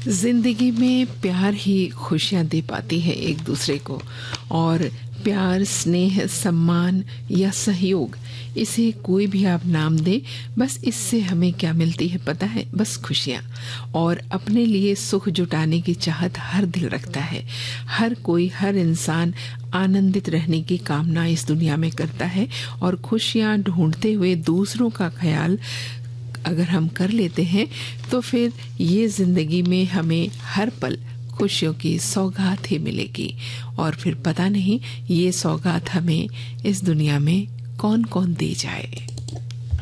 जिंदगी में प्यार ही खुशियां दे पाती है एक दूसरे को। और प्यार, स्नेह, सम्मान या सहयोग, इसे कोई भी आप नाम दे, बस इससे हमें क्या मिलती है पता है? बस खुशियां। और अपने लिए सुख जुटाने की चाहत हर दिल रखता है। हर कोई, हर इंसान आनंदित रहने की कामना इस दुनिया में करता है। और खुशियां ढूंढते हुए दूसरों का ख्याल अगर हम कर लेते हैं तो फिर ये जिंदगी में हमें हर पल खुशियों की सौगात ही मिलेगी। और फिर पता नहीं ये सौगात हमें इस दुनिया में कौन कौन दे जाए।